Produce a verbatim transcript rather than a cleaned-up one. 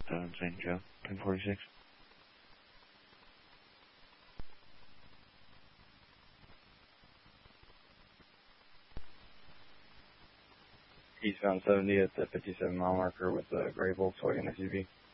uh, Saint Joe, ten forty-six. Eastbound seventy at the fifty-seven mile marker with the gray Volkswagen S U V.